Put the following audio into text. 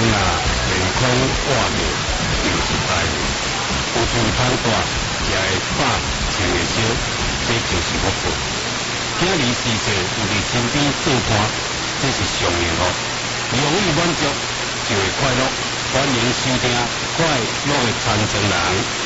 若面孔活面，就是大命。有厝通住，食会饱，穿会少，这就是福报。今日世世有伫身边做伴，这是上幸福。容易满足就会快乐。欢迎收听《快乐的长城人》。